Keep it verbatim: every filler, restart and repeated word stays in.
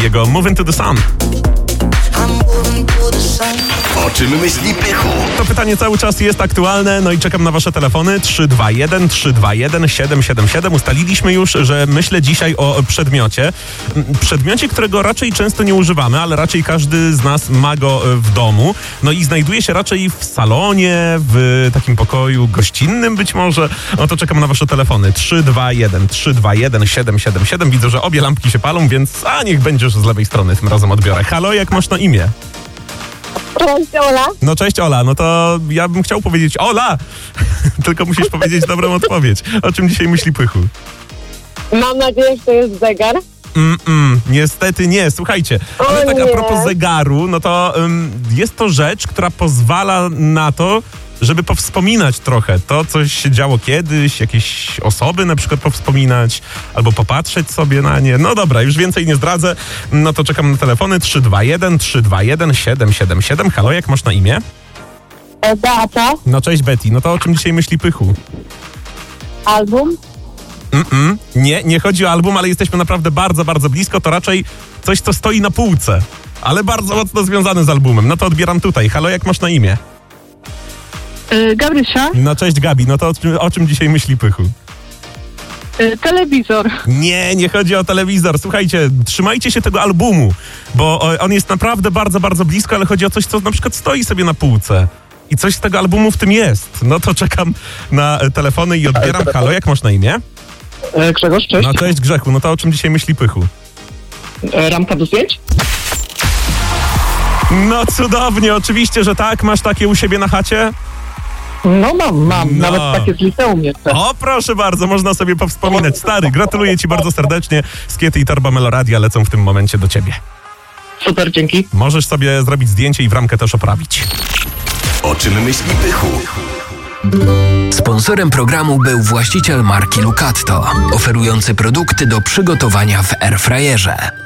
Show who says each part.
Speaker 1: jego Moving to the Sun.
Speaker 2: O czym myśli Pychu?
Speaker 1: To pytanie cały czas jest aktualne, no i czekam na wasze telefony trzy dwa jeden trzy dwa jeden siedem siedem siedem. Ustaliliśmy już, że myślę dzisiaj o przedmiocie. Przedmiocie, którego raczej często nie używamy, ale raczej każdy z nas ma go w domu. No i znajduje się raczej w salonie, w takim pokoju gościnnym być może. No to czekam na wasze telefony trzy dwa jeden trzy dwa jeden siedem siedem siedem. Widzę, że obie lampki się palą, więc a niech będziesz z lewej strony, tym razem odbiorę. Halo, jak masz na imię?
Speaker 3: Cześć, Ola.
Speaker 1: No cześć Ola, no to ja bym chciał powiedzieć Ola, tylko musisz powiedzieć dobrą odpowiedź. O czym dzisiaj myśli Pychu?
Speaker 3: Mam nadzieję, że to jest zegar.
Speaker 1: Mm-mm, niestety nie, słuchajcie, ale
Speaker 3: O
Speaker 1: tak a
Speaker 3: nie.
Speaker 1: propos zegaru, no to um, jest to rzecz, która pozwala na to, żeby powspominać trochę to, co się działo kiedyś, jakieś osoby na przykład powspominać, albo popatrzeć sobie na nie. No dobra, już więcej nie zdradzę, no to czekam na telefony trzy dwa jeden trzy dwa jeden siedem siedem siedem. Halo, jak masz na imię?
Speaker 3: E, Beata,
Speaker 1: No cześć Betty, no to o czym dzisiaj myśli Pychu?
Speaker 3: album.
Speaker 1: Mm-mm. Nie, nie chodzi o album, ale jesteśmy naprawdę bardzo, bardzo blisko. To raczej coś, co stoi na półce, ale bardzo mocno związane z albumem. No to odbieram tutaj. Halo, jak masz na imię?
Speaker 4: Y, Gabrysia,
Speaker 1: No cześć Gabi, no to o czym, o czym dzisiaj myśli Pychu?
Speaker 4: y, telewizor.
Speaker 1: Nie, nie chodzi o telewizor. Słuchajcie, trzymajcie się tego albumu, bo o, on jest naprawdę bardzo, bardzo blisko, ale chodzi o coś, co na przykład stoi sobie na półce. I coś z tego albumu w tym jest. No to czekam na e, telefony i odbieram. Halo, jak masz na imię?
Speaker 5: E, Grzegorz, cześć.
Speaker 1: No cześć Grzechu, no to o czym dzisiaj myśli Pychu?
Speaker 5: E, ramka do zdjęć?
Speaker 1: No cudownie, oczywiście, że tak. Masz takie u siebie na chacie?
Speaker 5: No mam, mam.
Speaker 1: No.
Speaker 5: Nawet takie z liceum jeszcze.
Speaker 1: O, proszę bardzo, można sobie powspominać. Stary, gratuluję ci bardzo serdecznie. Skiety i Torba Meloradia lecą w tym momencie do ciebie.
Speaker 5: Super, dzięki.
Speaker 1: Możesz sobie zrobić zdjęcie i w ramkę też oprawić.
Speaker 2: O czym myśli Pychu?
Speaker 6: Sponsorem programu był właściciel marki Lucatto, oferujący produkty do przygotowania w airfryerze.